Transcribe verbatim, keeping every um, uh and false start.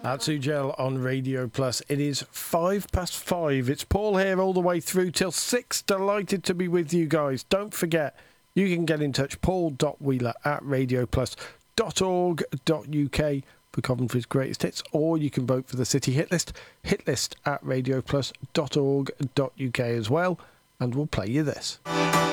That's Ujel on Radio Plus. It is five past five. It's Paul here all the way through till six. Delighted to be with you guys. Don't forget, you can get in touch, paul.wheeler at radioplus dot org dot uk for Coventry's greatest hits, or you can vote for the City Hit List, hitlist at radioplus dot org dot uk as well, and we'll play you this.